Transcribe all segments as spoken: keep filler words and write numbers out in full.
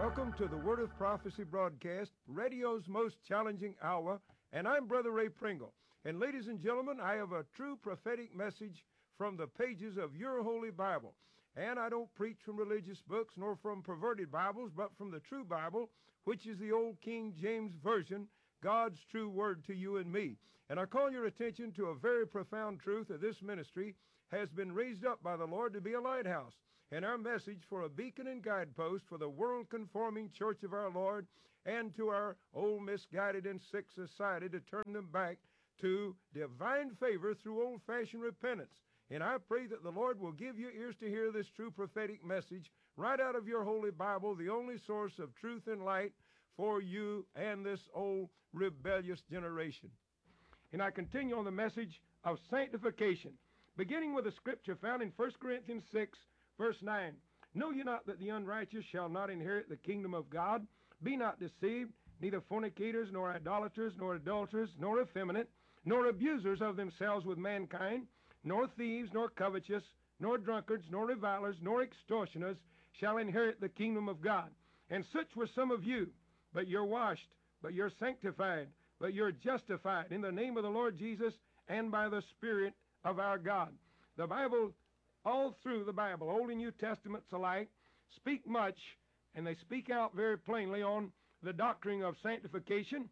Welcome to the Word of Prophecy broadcast, radio's most challenging hour, and I'm Brother Ray Pringle. And ladies and gentlemen, I have a true prophetic message from the pages of your Holy Bible. And I don't preach from religious books nor from perverted Bibles, but from the true Bible, which is the old King James Version, God's true word to you and me. And I call your attention to a very profound truth that this ministry has been raised up by the Lord to be a lighthouse, and our message for a beacon and guidepost for the world-conforming church of our Lord and to our old misguided and sick society to turn them back to divine favor through old-fashioned repentance. And I pray that the Lord will give you ears to hear this true prophetic message right out of your Holy Bible, the only source of truth and light for you and this old rebellious generation. And I continue on the message of sanctification, beginning with a scripture found in First Corinthians six, verse nine. Know ye not that the unrighteous shall not inherit the kingdom of God? Be not deceived, neither fornicators, nor idolaters, nor adulterers, nor effeminate, nor abusers of themselves with mankind, nor thieves, nor covetous, nor drunkards, nor revilers, nor extortioners shall inherit the kingdom of God. And such were some of you, but you're washed, but you're sanctified, but you're justified in the name of the Lord Jesus and by the Spirit of our God. The Bible, all through the Bible, Old and New Testaments alike, speak much, and they speak out very plainly on the doctrine of sanctification.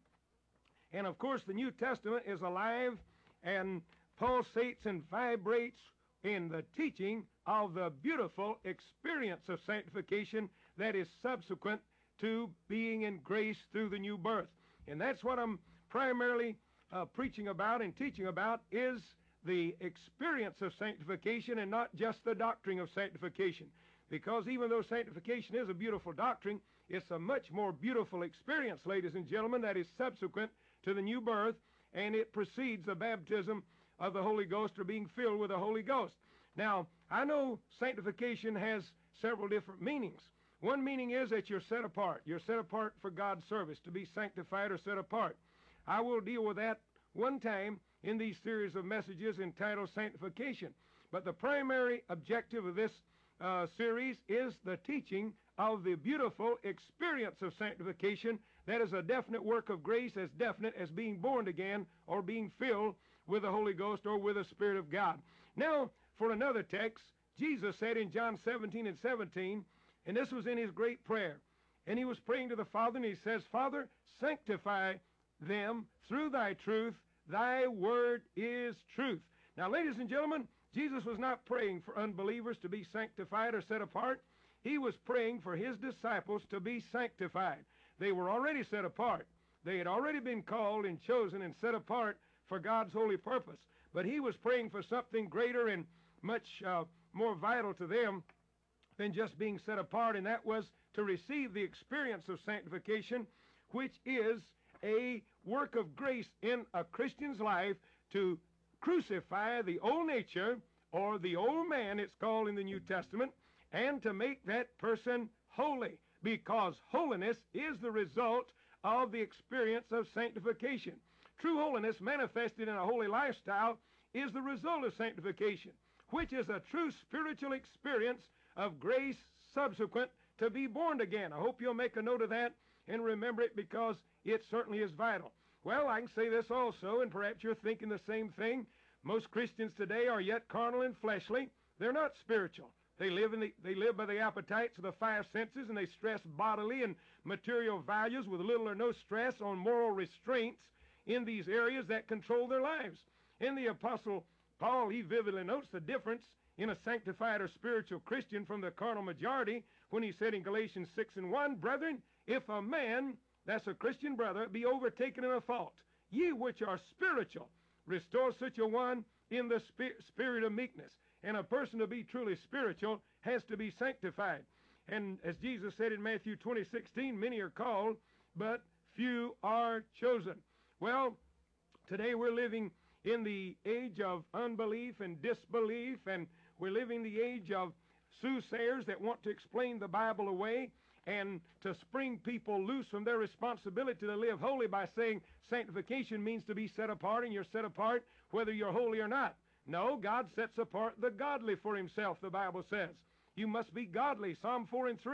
And of course the New Testament is alive and pulsates and vibrates in the teaching of the beautiful experience of sanctification that is subsequent to being in grace through the new birth. And that's what I'm primarily uh, preaching about and teaching about, is the experience of sanctification and not just the doctrine of sanctification. Because even though sanctification is a beautiful doctrine, it's a much more beautiful experience, ladies and gentlemen, that is subsequent to the new birth, and it precedes the baptism of the Holy Ghost or being filled with the Holy Ghost. Now, I know sanctification has several different meanings. One meaning is that you're set apart. You're set apart for God's service, to be sanctified or set apart. I will deal with that one time in these series of messages entitled Sanctification. But the primary objective of this uh, series is the teaching of the beautiful experience of sanctification. That is a definite work of grace, as definite as being born again or being filled with the Holy Ghost or with the Spirit of God. Now, for another text, Jesus said in John seventeen and seventeen, and this was in his great prayer, and he was praying to the Father, and he says, Father, sanctify them through thy truth. Thy word is truth. Now, ladies and gentlemen, Jesus was not praying for unbelievers to be sanctified or set apart. He was praying for his disciples to be sanctified. They were already set apart. They had already been called and chosen and set apart for God's holy purpose. But he was praying for something greater and much uh, more vital to them than just being set apart, and that was to receive the experience of sanctification, which is a work of grace in a Christian's life to crucify the old nature, or the old man it's called in the New Testament, and to make that person holy, because holiness is the result of the experience of sanctification. True holiness manifested in a holy lifestyle is the result of sanctification, which is a true spiritual experience of grace subsequent to be born again. I hope you'll make a note of that and remember it, because it certainly is vital. Well, I can say this also, and perhaps you're thinking the same thing. Most Christians today are yet carnal and fleshly. They're not spiritual. They live in the, they live by the appetites of the five senses, and they stress bodily and material values with little or no stress on moral restraints in these areas that control their lives. And the Apostle Paul, he vividly notes the difference in a sanctified or spiritual Christian from the carnal majority when he said in Galatians six and one, Brethren, if a man, that's a Christian brother, be overtaken in a fault, ye which are spiritual, restore such a one in the spi- spirit of meekness. And a person to be truly spiritual has to be sanctified. And as Jesus said in Matthew twenty, sixteen, many are called, but few are chosen. Well, today we're living in the age of unbelief and disbelief, and we're living the age of soothsayers that want to explain the Bible away and to spring people loose from their responsibility to live holy by saying sanctification means to be set apart, and you're set apart whether you're holy or not. No, God sets apart the godly for himself, the Bible says. You must be godly. Psalm four and three,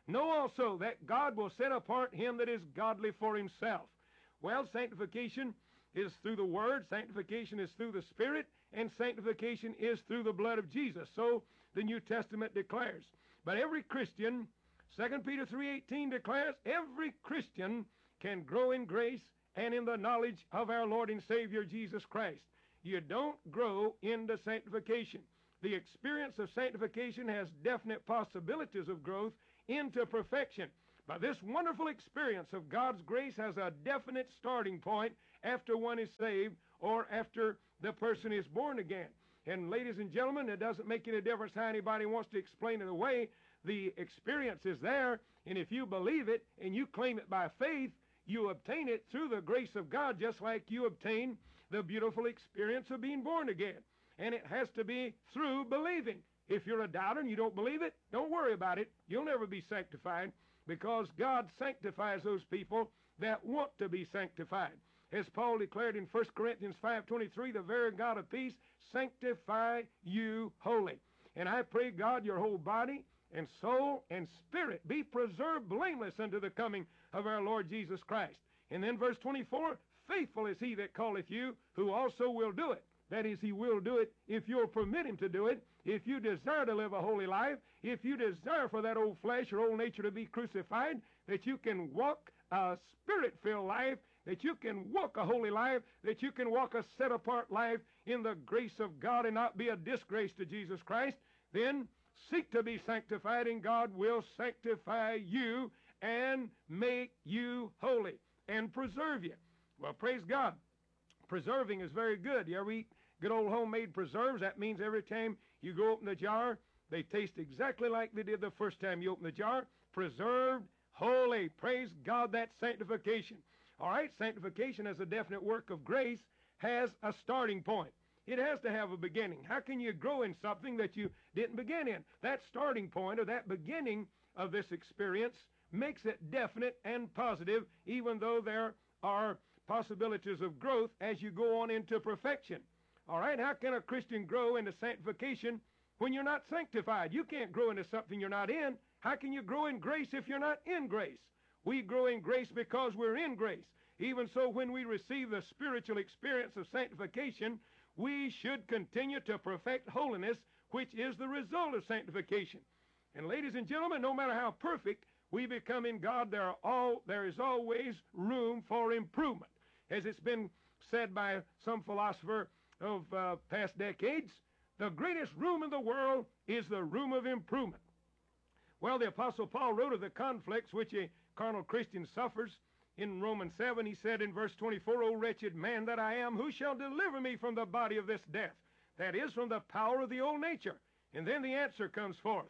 Know also that God will set apart him that is godly for himself. Well, sanctification is through the Word, sanctification is through the Spirit, and sanctification is through the blood of Jesus. So the New Testament declares. But every Christian, Second Peter three eighteen declares, every Christian can grow in grace and in the knowledge of our Lord and Savior Jesus Christ. You don't grow into sanctification. The experience of sanctification has definite possibilities of growth into perfection. But this wonderful experience of God's grace has a definite starting point after one is saved or after the person is born again. And ladies and gentlemen, it doesn't make any difference how anybody wants to explain it away. The experience is there, and if you believe it and you claim it by faith, you obtain it through the grace of God, just like you obtain the beautiful experience of being born again. And it has to be through believing. If you're a doubter and you don't believe it, don't worry about it. You'll never be sanctified, because God sanctifies those people that want to be sanctified. As Paul declared in First Corinthians five twenty-three, the very God of peace sanctify you wholly. And I pray, God, your whole body and soul and spirit be preserved blameless unto the coming of our Lord Jesus Christ. And then verse twenty-four, faithful is he that calleth you, who also will do it. That is, he will do it if you'll permit him to do it. If you desire to live a holy life, if you desire for that old flesh or old nature to be crucified, that you can walk a spirit-filled life, that you can walk a holy life, that you can walk a set-apart life in the grace of God and not be a disgrace to Jesus Christ, then seek to be sanctified, and God will sanctify you and make you holy and preserve you. Well, praise God. Preserving is very good. You ever eat good old homemade preserves? That means every time you go open the jar, they taste exactly like they did the first time you opened the jar. Preserved, holy. Praise God, that's sanctification. All right, sanctification as a definite work of grace has a starting point. It has to have a beginning. How can you grow in something that you didn't begin in? That starting point or that beginning of this experience makes it definite and positive, even though there are possibilities of growth as you go on into perfection. All right, how can a Christian grow into sanctification when you're not sanctified? You can't grow into something you're not in. How can you grow in grace if you're not in grace? We grow in grace because we're in grace. Even so, when we receive the spiritual experience of sanctification, we should continue to perfect holiness, which is the result of sanctification. And ladies and gentlemen, no matter how perfect we become in God, there, are all, there is always room for improvement. As it's been said by some philosopher of uh, past decades, the greatest room in the world is the room of improvement. Well, the Apostle Paul wrote of the conflicts which a carnal Christian suffers. In Romans seven, he said in verse twenty-four, O wretched man that I am, who shall deliver me from the body of this death? That is, from the power of the old nature. And then the answer comes forth.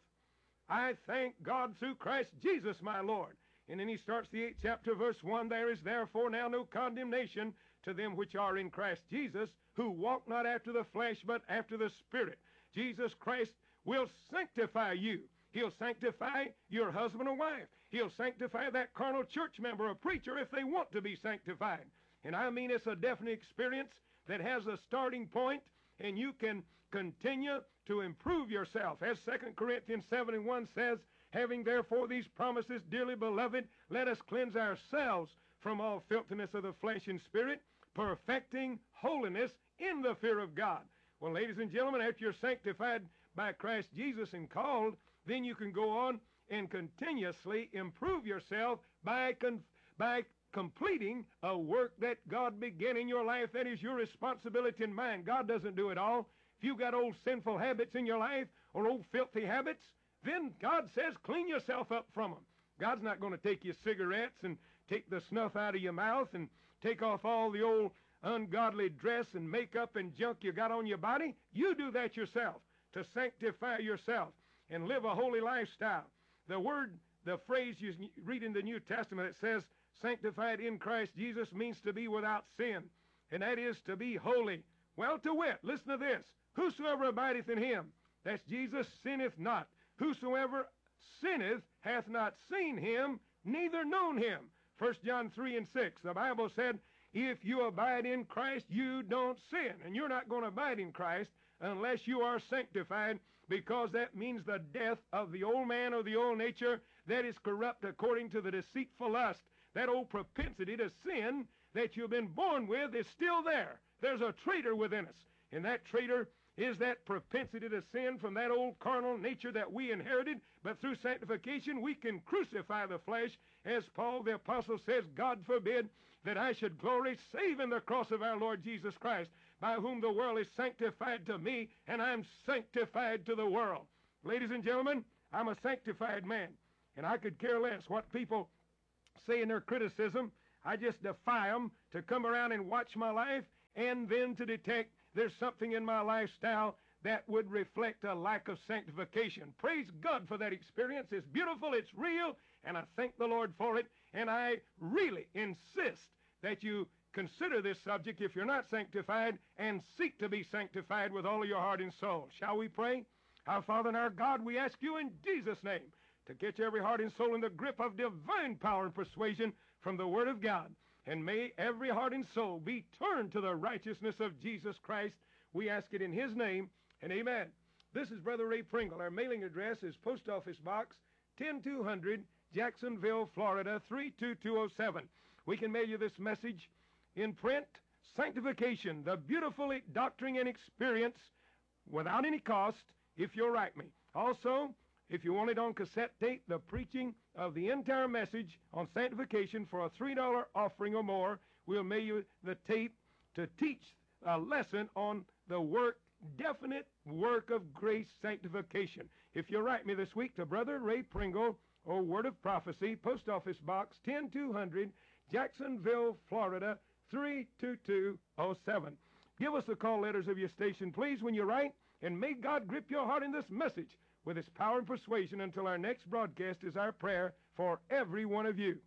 I thank God through Christ Jesus my Lord. And then he starts the eighth chapter, verse one, there is therefore now no condemnation to them which are in Christ Jesus, who walk not after the flesh, but after the Spirit. Jesus Christ will sanctify you. He'll sanctify your husband or wife. He'll sanctify that carnal church member or preacher if they want to be sanctified. And I mean, it's a definite experience that has a starting point, and you can continue to improve yourself. As Second Corinthians seven and one says, having therefore these promises, dearly beloved, let us cleanse ourselves from all filthiness of the flesh and spirit, perfecting holiness in the fear of God. Well, ladies and gentlemen, after you're sanctified by Christ Jesus and called, then you can go on and continuously improve yourself by, con- by completing a work that God began in your life. That is your responsibility and mine. God doesn't do it all. If you've got old sinful habits in your life or old filthy habits, then God says clean yourself up from them. God's not going to take your cigarettes and take the snuff out of your mouth and take off all the old ungodly dress and makeup and junk you got on your body. You do that yourself to sanctify yourself and live a holy lifestyle. The word, the phrase you read in the New Testament, it says sanctified in Christ Jesus means to be without sin, and that is to be holy. Well, to wit, listen to this, whosoever abideth in him, that's Jesus, sinneth not. Whosoever sinneth hath not seen him, neither known him. First John three and six, the Bible said, if you abide in Christ, you don't sin. And you're not going to abide in Christ unless you are sanctified, because that means the death of the old man or the old nature, that is corrupt according to the deceitful lust. That old propensity to sin that you've been born with is still there. There's a traitor within us, and that traitor is that propensity to sin from that old carnal nature that we inherited. But through sanctification, we can crucify the flesh. As Paul the Apostle says, God forbid that I should glory save in the cross of our Lord Jesus Christ, by whom the world is sanctified to me, and I'm sanctified to the world. Ladies and gentlemen, I'm a sanctified man, and I could care less what people say in their criticism. I just defy them to come around and watch my life and then to detect there's something in my lifestyle that would reflect a lack of sanctification. Praise God for that experience. It's beautiful, it's real, and I thank the Lord for it. And I really insist that you consider this subject if you're not sanctified, and seek to be sanctified with all of your heart and soul. Shall we pray? Our Father and our God, we ask you in Jesus' name to get every heart and soul in the grip of divine power and persuasion from the Word of God. And may every heart and soul be turned to the righteousness of Jesus Christ. We ask it in His name, and amen. This is Brother Ray Pringle. Our mailing address is Post Office Box ten two hundred, Jacksonville, Florida, three two two oh seven. We can mail you this message in print, Sanctification, the beautiful doctrine and experience, without any cost, if you'll write me. Also, if you want it on cassette tape, the preaching of the entire message on sanctification for a three dollar offering or more, we'll mail you the tape to teach a lesson on the work, definite work of grace sanctification. If you'll write me this week to Brother Ray Pringle, or Word of Prophecy, Post Office Box ten two hundred, Jacksonville, Florida, three two two oh seven. Give us the call letters of your station, please, when you write, and may God grip your heart in this message with His power and persuasion. Until our next broadcast is our prayer for every one of you.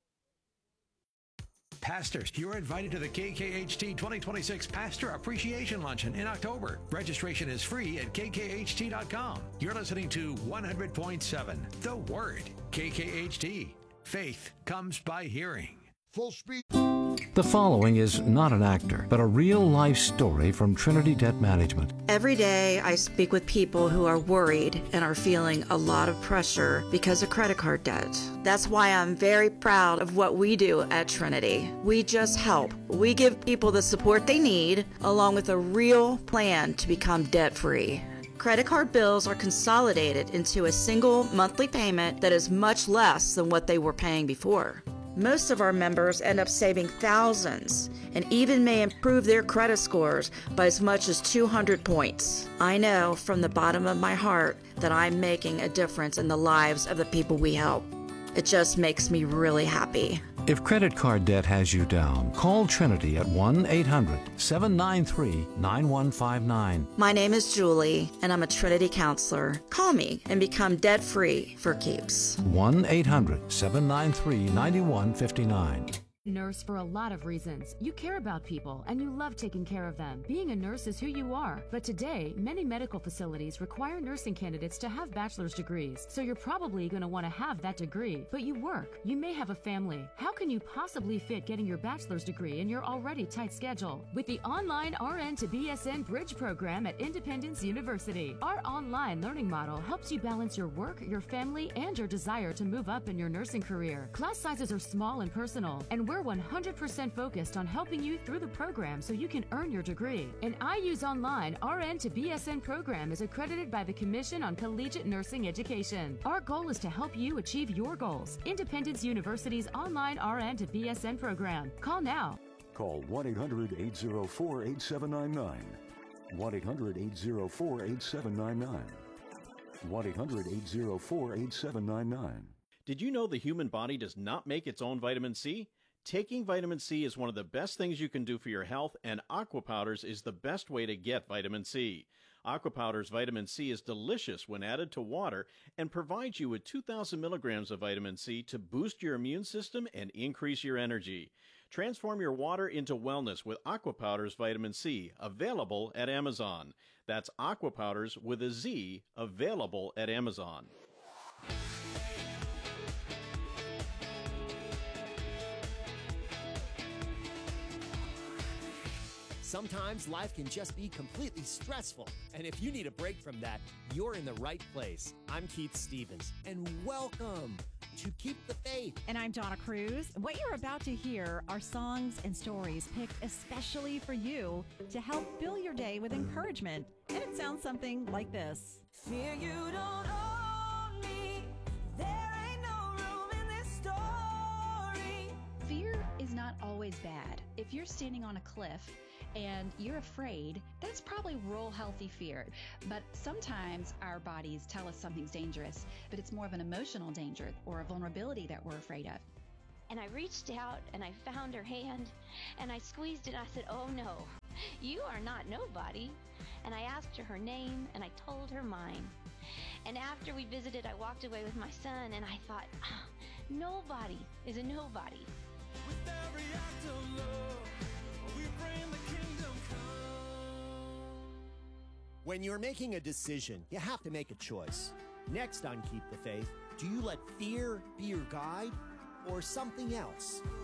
Pastors, you're invited to the K K H T twenty twenty-six Pastor Appreciation Luncheon in October. Registration is free at K K H T dot com. You're listening to one hundred point seven, The Word. K K H T. Faith comes by hearing. Full speed. The following is not an actor, but a real-life story from Trinity Debt Management. Every day I speak with people who are worried and are feeling a lot of pressure because of credit card debt. That's why I'm very proud of what we do at Trinity. We just help. We give people the support they need, along with a real plan to become debt-free. Credit card bills are consolidated into a single monthly payment that is much less than what they were paying before. Most of our members end up saving thousands and even may improve their credit scores by as much as two hundred points. I know from the bottom of my heart that I'm making a difference in the lives of the people we help. It just makes me really happy. If credit card debt has you down, call Trinity at one eight hundred, seven nine three, nine one five nine. My name is Julie, and I'm a Trinity counselor. Call me and become debt-free for keeps. one eight hundred, seven nine three, nine one five nine. Nurse for a lot of reasons. You care about people and you love taking care of them. Being a nurse is who you are. But today, many medical facilities require nursing candidates to have bachelor's degrees. So you're probably going to want to have that degree. But you work. You may have a family. How can you possibly fit getting your bachelor's degree in your already tight schedule? With the online R N to B S N Bridge program at Independence University, our online learning model helps you balance your work, your family, and your desire to move up in your nursing career. Class sizes are small and personal, and we're one hundred percent focused on helping you through the program so you can earn your degree. An I U's Online R N to B S N program is accredited by the Commission on Collegiate Nursing Education. Our goal is to help you achieve your goals. Independence University's online R N to B S N program. Call now. Call one eight hundred, eight oh four, eight seven nine nine. one eight hundred, eight oh four, eight seven nine nine. one eight hundred, eight oh four, eight seven nine nine. Did you know the human body does not make its own vitamin C? Taking vitamin C is one of the best things you can do for your health, and Aqua Powders is the best way to get vitamin C. Aqua Powders vitamin C is delicious when added to water and provides you with two thousand milligrams of vitamin C to boost your immune system and increase your energy. Transform your water into wellness with Aqua Powders vitamin C, available at Amazon. That's Aqua Powders with a Z, available at Amazon. Sometimes life can just be completely stressful, and if you need a break from that, you're in the right place. I'm Keith Stevens, and welcome to Keep the Faith. And I'm Donna Cruz. What you're about to hear are songs and stories picked especially for you to help fill your day with encouragement. And it sounds something like this. Fear you don't own me. There ain't no room in this story. Fear is not always bad. If you're standing on a cliff and you're afraid, that's probably real healthy fear. But sometimes our bodies tell us something's dangerous, but it's more of an emotional danger or a vulnerability that we're afraid of. And I reached out and I found her hand and I squeezed it and I said, "Oh no, you are not nobody." And I asked her her name and I told her mine. And after we visited, I walked away with my son and I thought, ah, nobody is a nobody. With every act of love, we bring the kingdom come. When you're making a decision, you have to make a choice. Next on Keep the Faith, do you let fear be your guide or something else?